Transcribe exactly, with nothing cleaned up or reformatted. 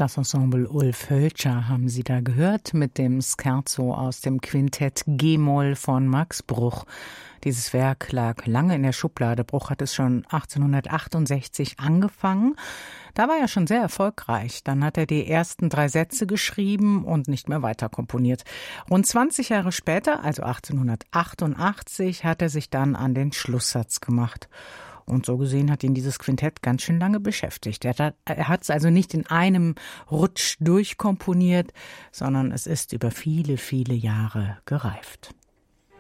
Das Ensemble Ulf Hölscher haben Sie da gehört mit dem Scherzo aus dem Quintett G-Moll von Max Bruch. Dieses Werk lag lange in der Schublade. Bruch hat es schon achtzehnhundertachtundsechzig angefangen. Da war er schon sehr erfolgreich. Dann hat er die ersten drei Sätze geschrieben und nicht mehr weiter komponiert. Rund zwanzig Jahre später, also achtzehnhundertachtundachtzig, hat er sich dann an den Schlusssatz gemacht. Und so gesehen hat ihn dieses Quintett ganz schön lange beschäftigt. Er hat es also nicht in einem Rutsch durchkomponiert, sondern es ist über viele, viele Jahre gereift.